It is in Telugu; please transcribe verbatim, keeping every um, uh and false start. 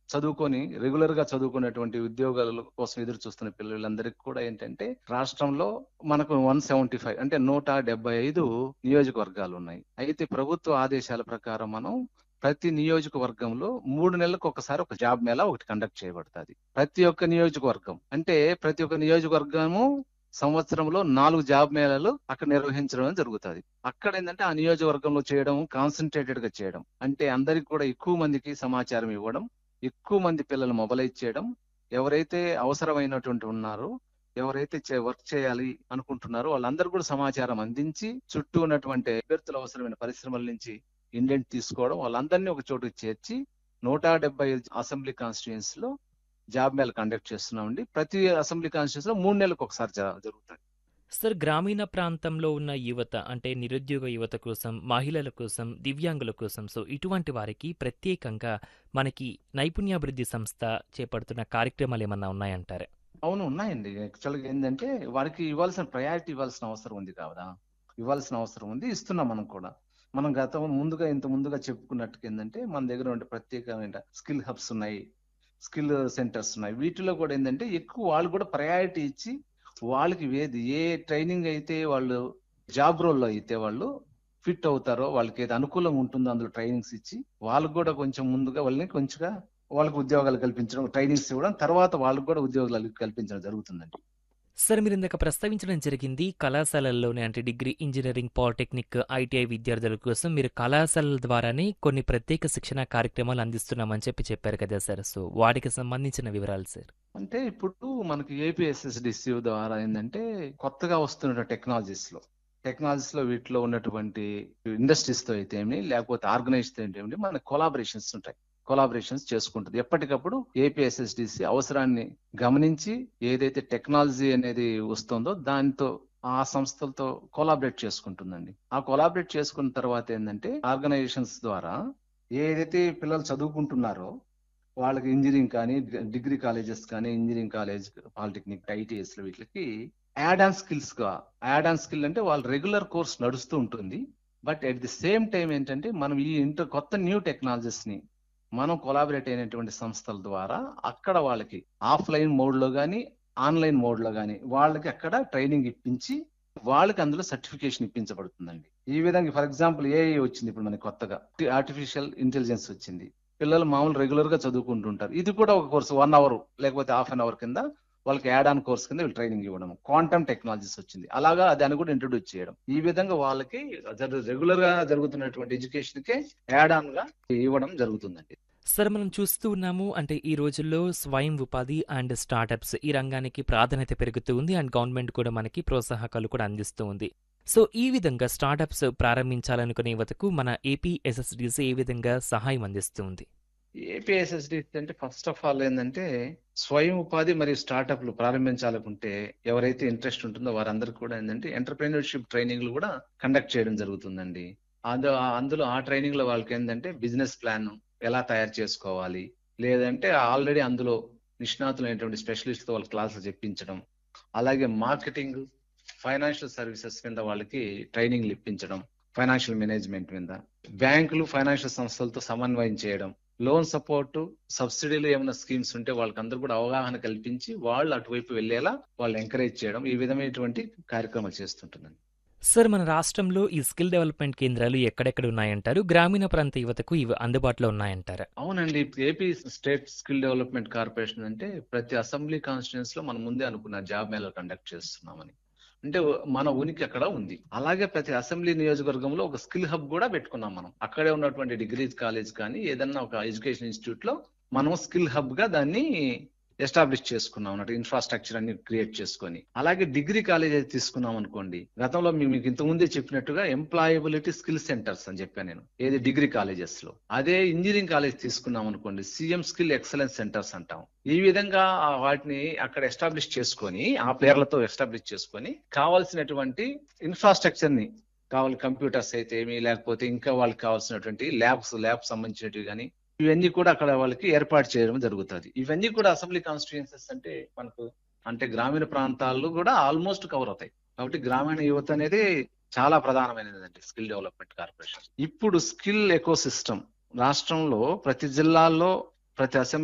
చదువుకొని రెగ్యులర్ గా చదువుకునేటువంటి ఉద్యోగాల కోసం ఎదురు చూస్తున్న పిల్లలందరికీ కూడా ఏంటంటే రాష్ట్రంలో మనకు వన్ సెవెంటీ ఫైవ్ అంటే నూట డెబ్బై ఐదు నియోజకవర్గాలు ఉన్నాయి. అయితే ప్రభుత్వ ఆదేశాల ప్రకారం మనం ప్రతి నియోజకవర్గంలో మూడు నెలలకు ఒకసారి ఒక జాబ్ మేళా ఒకటి కండక్ట్ చేయబడుతుంది. ప్రతి ఒక్క నియోజకవర్గం అంటే ప్రతి ఒక్క నియోజకవర్గము సంవత్సరంలో నాలుగు జాబ్ మేళాలు అక్కడ నిర్వహించడం జరుగుతుంది. అక్కడ ఏంటంటే ఆ నియోజకవర్గంలో చేయడం, కాన్సన్ట్రేటెడ్ గా చేయడం, అంటే అందరికి కూడా ఎక్కువ మందికి సమాచారం ఇవ్వడం, ఎక్కువ మంది పిల్లలు మొబలైజ్ చేయడం, ఎవరైతే అవసరమైనటువంటి ఉన్నారో, ఎవరైతే వర్క్ చేయాలి అనుకుంటున్నారో వాళ్ళందరూ కూడా సమాచారం అందించి చుట్టూ ఉన్నటువంటి అభ్యర్థులు అవసరమైన పరిశ్రమల నుంచి ఇండెంట్ తీసుకోవడం, వాళ్ళందరినీ ఒక చోటుకి చేర్చి నూట డెబ్బై అసెంబ్లీ కాన్స్టిట్యూయన్స్ లో జాబ్ మేళ కండక్ట్ చేస్తున్నామండి. ప్రతి అసెంబ్లీ కాన్స్టిట్యూన్స్ లో మూడు నెలలకు ఒకసారి జరుగుతుంది. సార్, గ్రామీణ ప్రాంతంలో ఉన్న యువత అంటే నిరుద్యోగ యువత కోసం, మహిళల కోసం, దివ్యాంగుల కోసం, సో ఇటువంటి వారికి ప్రత్యేకంగా మనకి నైపుణ్యాభివృద్ధి సంస్థ చేపడుతున్న కార్యక్రమాలు ఏమన్నా ఉన్నాయంటారా? అవును, ఉన్నాయండి. యాక్చువల్గా ఏంటంటే వారికి ఇవ్వాల్సిన ప్రయారిటీ ఇవ్వాల్సిన అవసరం ఉంది కదా, ఇవ్వాల్సిన అవసరం ఉంది, ఇస్తున్నాం మనం కూడా. మనం గతం ముందుగా ఇంత ముందుగా చెప్పుకున్నట్టుగా ఏంటంటే మన దగ్గర ఉండే ప్రత్యేకమైన స్కిల్ హబ్స్ ఉన్నాయి, స్కిల్ సెంటర్స్ ఉన్నాయి. వీటిలో కూడా ఏంటంటే ఎక్కువ వాళ్ళు కూడా ప్రయారిటీ ఇచ్చి వాళ్ళకి ఏది ఏ ట్రైనింగ్ అయితే వాళ్ళు జాబ్ రోల్లో అయితే వాళ్ళు ఫిట్ అవుతారో, వాళ్ళకి ఏది అనుకూలంగా ఉంటుందో అందులో ట్రైనింగ్స్ ఇచ్చి వాళ్ళకి కూడా కొంచెం ముందుగా వాళ్ళని కొంచెంగా వాళ్ళకి ఉద్యోగాలు కల్పించడం, ట్రైనింగ్స్ ఇవ్వడం, తర్వాత వాళ్ళకి కూడా ఉద్యోగాలు కల్పించడం జరుగుతుందండి. సార్, మీరు ఇందాక ప్రస్తావించడం జరిగింది కళాశాలల్లోనే అంటే డిగ్రీ, ఇంజనీరింగ్, పాలిటెక్నిక్, ఐటీఐ విద్యార్థుల కోసం మీరు కళాశాలల ద్వారానే కొన్ని ప్రత్యేక శిక్షణ కార్యక్రమాలు అందిస్తున్నామని చెప్పి చెప్పారు కదా సార్. సో వాటికి సంబంధించిన వివరాలు సార్. అంటే ఇప్పుడు మనకి ఏపీఎస్ఎస్డిసి ద్వారా ఏంటంటే కొత్తగా వస్తున్న టెక్నాలజీస్ లో టెక్నాలజీస్ లో వీటిలో ఉన్నటువంటి ఇండస్ట్రీస్ తో అయితే ఏమి, లేకపోతే ఆర్గనైజ్ తో ఏంటి, మన కొలాబరేషన్స్ ఉంటాయి. కొలాబరేషన్స్ చేసుకుంటుంది ఎప్పటికప్పుడు. ఏపీఎస్ఎస్డిసి అవసరాన్ని గమనించి ఏదైతే టెక్నాలజీ అనేది వస్తుందో దాంతో ఆ సంస్థలతో కొలాబరేట్ చేసుకుంటుందండి. ఆ కొలాబరేట్ చేసుకున్న తర్వాత ఏంటంటే ఆర్గనైజేషన్స్ ద్వారా ఏదైతే పిల్లలు చదువుకుంటున్నారో వాళ్ళకి ఇంజనీరింగ్ కానీ, డిగ్రీ కాలేజెస్ కానీ, ఇంజనీరింగ్ కాలేజ్, పాలిటెక్నిక్, ఐటీఎస్ లో వీటికి యాడ్ ఆన్ స్కిల్స్ గా, యాడ్ ఆన్ స్కిల్ అంటే వాళ్ళ రెగ్యులర్ కోర్స్ నడుస్తూ ఉంటుంది. But at the same time ఏంటంటే మనం ఈ ఇంటర్ కొత్త న్యూ టెక్నాలజీస్ ని మనం కొలాబరేట్ అయినటువంటి సంస్థల ద్వారా అక్కడ వాళ్ళకి ఆఫ్లైన్ మోడ్ లో కానీ, ఆన్లైన్ మోడ్ లో కానీ వాళ్ళకి అక్కడ ట్రైనింగ్ ఇప్పించి వాళ్ళకి అందులో సర్టిఫికేషన్ ఇప్పించబడుతుందండి. ఈ విధంగా ఫర్ ఎగ్జాంపుల్ ఏఐ వచ్చింది ఇప్పుడు మనకి కొత్తగా, ఆర్టిఫిషియల్ ఇంటెలిజెన్స్ వచ్చింది. పిల్లలు మామూలు రెగ్యులర్ గా చదువుకుంటుంటారు. ఇది కూడా ఒక కోర్సు వన్ అవర్ లేకపోతే హాఫ్ అన్ అవర్ కింద వాళ్ళకి యాడ్ ఆన్ కోర్స్ కింద వీళ్ళు ట్రైనింగ్ ఇవ్వడం. క్వాంటమ్ టెక్నాలజీస్ వచ్చింది, అలాగా దాన్ని కూడా ఇంట్రొడ్యూస్ చేయడం. ఈ విధంగా వాళ్ళకి రెగ్యులర్ గా జరుగుతున్నటువంటి ఎడ్యుకేషన్ కే యాడ్ ఆన్ గా ఇవ్వడం జరుగుతుందండి. సార్, మనం చూస్తూ ఉన్నాము అంటే ఈ రోజుల్లో స్వయం ఉపాధి అండ్ స్టార్టప్స్ ఈ రంగానికి ప్రాధాన్యత పెరుగుతూ ఉంది అండ్ గవర్నమెంట్ కూడా మనకి ప్రోత్సాహకాలు కూడా అందిస్తూ ఉంది. సో ఈ విధంగా స్టార్టప్స్ ప్రారంభించాలనుకునే యువతకు మన ఏపీఎస్ఎస్డిసి ఏ విధంగా సహాయం అందిస్తుంది? ఏపీఎస్ఎస్డిసి అంటే ఫస్ట్ ఆఫ్ ఆల్ ఏంటంటే స్వయం ఉపాధి మరియు స్టార్టప్లు ప్రారంభించాలనుకుంటే ఎవరైతే ఇంట్రెస్ట్ ఉంటుందో వారందరికీ కూడా ఏంటంటే ఎంటర్‌ప్రెన్యూర్‌షిప్ ట్రైనింగ్లు కూడా కండక్ట్ చేయడం జరుగుతుందండి. అందులో అందులో ఆ ట్రైనింగ్ లో వాళ్ళకి ఏంటంటే బిజినెస్ ప్లాన్ ఎలా తయారు చేసుకోవాలి, లేదంటే ఆల్రెడీ అందులో నిష్ణాతులైనటువంటి స్పెషలిస్ట్ వాళ్ళ క్లాసులు చెప్పించడం, అలాగే మార్కెటింగ్, ఫైనాన్షియల్ సర్వీసెస్ కింద వాళ్ళకి ట్రైనింగ్లు ఇప్పించడం, ఫైనాన్షియల్ మేనేజ్మెంట్ మీద, బ్యాంకులు ఫైనాన్షియల్ సంస్థలతో సమన్వయం చేయడం, లోన్ సపోర్ట్, సబ్సిడీలు ఏమైనా స్కీమ్స్ ఉంటే వాళ్ళకి అందరూ కూడా అవగాహన కల్పించి వాళ్ళు అటువైపు వెళ్ళేలా వాళ్ళు ఎంకరేజ్ చేయడం, ఈ విధమైనటువంటి కార్యక్రమాలు చేస్తుంటుందండి. సార్, మన రాష్ట్రంలో ఈ స్కిల్ డెవలప్మెంట్ కేంద్రాలు ఎక్కడెక్కడ ఉన్నాయంటారు? గ్రామీణ ప్రాంత యువతకు ఇవి అందుబాటులో ఉన్నాయంటారా? అవునండి, AP state skill development corporation అంటే ప్రతి అసెంబ్లీ కాన్స్టిట్యూన్స్ లో మనం ముందే అనుకున్న జాబ్ మేళా కండక్ట్ చేస్తున్నామని, అంటే మన ఉనికి అక్కడ ఉంది. అలాగే ప్రతి అసెంబ్లీ నియోజకవర్గంలో ఒక స్కిల్ హబ్ కూడా పెట్టుకున్నాం మనం. అక్కడే ఉన్నటువంటి డిగ్రీ కాలేజ్ కానీ ఏదన్నా ఒక ఎడ్యుకేషన్ ఇన్స్టిట్యూట్ లో మనం స్కిల్ హబ్ గా దాన్ని ఎస్టాబ్లిష్ చేసుకున్నాం అన్నట్టు, ఇన్ఫ్రాస్ట్రక్చర్ అన్ని క్రియేట్ చేసుకొని. అలాగే డిగ్రీ కాలేజ్ అయితే తీసుకున్నాం అనుకోండి, గతంలో మీకు ఇంత ముందే చెప్పినట్టుగా ఎంప్లాయబిలిటీ స్కిల్ సెంటర్స్ అని చెప్పాను నేను, ఏది డిగ్రీ కాలేజెస్ లో. అదే ఇంజనీరింగ్ కాలేజ్ తీసుకున్నాం అనుకోండి, సీఎం స్కిల్ ఎక్సలెన్స్ సెంటర్స్ అంటాం. ఈ విధంగా వాటిని అక్కడ ఎస్టాబ్లిష్ చేసుకొని, ఆ పేర్లతో ఎస్టాబ్లిష్ చేసుకొని కావాల్సినటువంటి ఇన్ఫ్రాస్ట్రక్చర్ ని, కావాలి కంప్యూటర్స్ అయితే ఏమి, లేకపోతే ఇంకా వాళ్ళకి కావాల్సినటువంటి ల్యాబ్స్ ల్యాబ్ సంబంధించినవి కానీ ఇవన్నీ కూడా అక్కడ వాళ్ళకి ఏర్పాటు చేయడం జరుగుతుంది. ఇవన్నీ కూడా అసెంబ్లీ కాన్స్టిట్యూయన్సీస్ అంటే మనకు అంటే గ్రామీణ ప్రాంతాల్లో కూడా ఆల్మోస్ట్ కవర్ అవుతాయి. కాబట్టి గ్రామీణ యువత అనేది చాలా ప్రధానమైనదండి స్కిల్ డెవలప్మెంట్ కార్పొరేషన్. ఇప్పుడు స్కిల్ ఎకో సిస్టమ్ రాష్ట్రంలో ప్రతి జిల్లాల్లో, ప్రతి అసెంబ్లీ